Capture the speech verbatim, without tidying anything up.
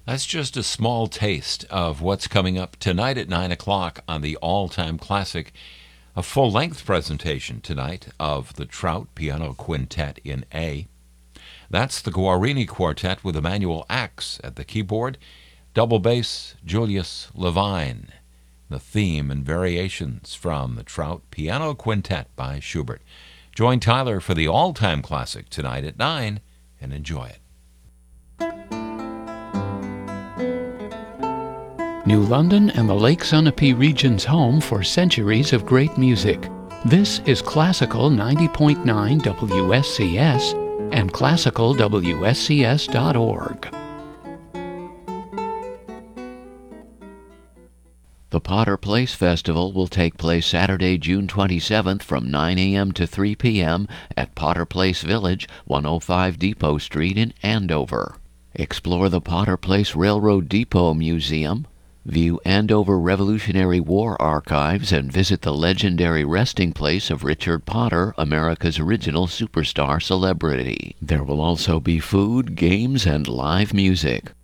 That's just a small taste of what's coming up tonight at nine o'clock on the All-Time Classic. A full-length presentation tonight of the Trout Piano Quintet in A. That's the Guarini Quartet with Emmanuel Axe at the keyboard, double bass Julius Levine. The theme and variations from the Trout Piano Quintet by Schubert. Join Tyler for the All-Time Classic tonight at nine and enjoy it. New London and the Lake Sunapee region's home for centuries of great music. This is Classical ninety point nine W S C S and classical W S C S dot org. The Potter Place Festival will take place Saturday, June twenty-seventh from nine a.m. to three p.m. at Potter Place Village, one oh five Depot Street in Andover. Explore the Potter Place Railroad Depot Museum, view Andover Revolutionary War archives, and visit the legendary resting place of Richard Potter, America's original superstar celebrity. There will also be food, games, and live music.